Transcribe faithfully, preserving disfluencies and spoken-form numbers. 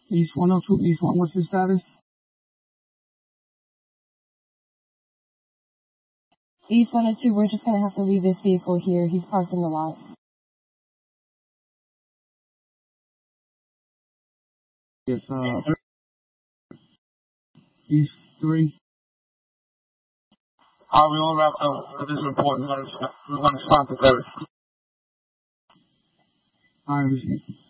East one oh two, East one, what's the status? East one oh two, we're just gonna have to leave this vehicle here. He's parked in the lot. Yes, uh, East three. Are we all wrap up? This is important. We want to, we want to start the service. All right,